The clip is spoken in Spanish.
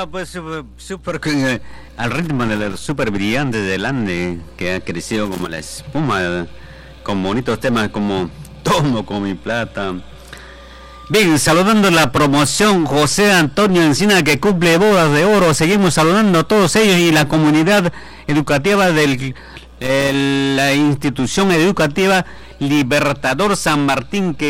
Nada, pues súper al ritmo del súper brillante del Ande, que ha crecido como la espuma, con bonitos temas como Tomo con mi plata. Bien, saludando la promoción José Antonio Encina, que cumple bodas de oro. Seguimos saludando a todos ellos y la comunidad educativa de la institución educativa Libertador San Martín, que